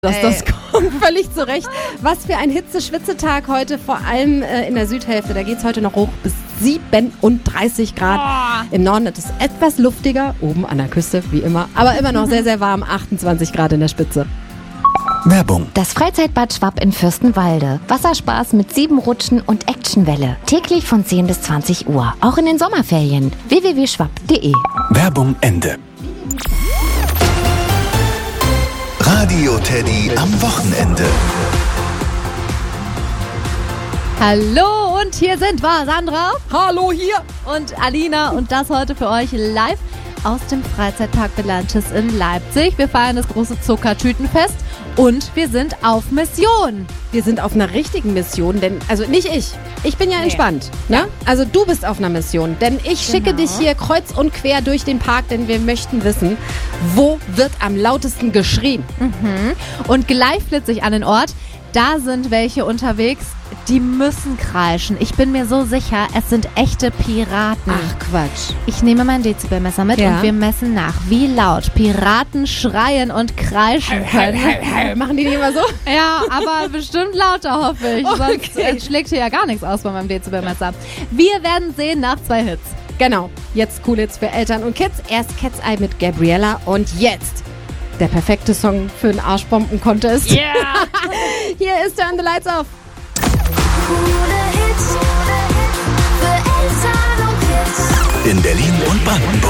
Dass das kommt, völlig zu Recht. Was für ein Hitze-Schwitzetag heute, vor allem in der Südhälfte. Da geht es heute noch hoch bis 37 Grad. Im Norden ist es etwas luftiger, oben an der Küste, wie immer. Aber immer noch sehr, sehr warm, 28 Grad in der Spitze. Werbung. Das Freizeitbad Schwapp in Fürstenwalde. Wasserspaß mit 7 Rutschen und Actionwelle. Täglich von 10 bis 20 Uhr. Auch in den Sommerferien. www.schwapp.de. Werbung Ende. Radio Teddy am Wochenende. Hallo und hier sind wir, Sandra. Hallo hier. Und Alina und das heute für euch live aus dem Freizeitpark Belanches in Leipzig. Wir feiern das große Zuckertütenfest und wir sind auf Mission. Wir sind auf einer richtigen Mission, denn, also nicht ich. Ich bin ja entspannt. Ne? Also du bist auf einer Mission, denn ich schicke dich hier kreuz und quer durch den Park, denn wir möchten wissen, wo wird am lautesten geschrien? Und gleich flitze ich an den Ort. Da sind welche unterwegs, die müssen kreischen. Ich bin mir so sicher, es sind echte Piraten. Ach Quatsch. Ich nehme mein Dezibelmesser mit und wir messen nach, wie laut Piraten schreien und kreischen können. Machen die nicht immer so? Ja, aber bestimmt lauter, hoffe ich. Sonst schlägt hier ja gar nichts aus bei meinem Dezibelmesser. Wir werden sehen nach 2 Hits. Genau, jetzt cool Hits für Eltern und Kids. Erst Cat's Eye mit Gabriella und jetzt der perfekte Song für einen Arschbomben-Contest. Yeah! Hier ist Turn the Lights Off. In Berlin und Brandenburg.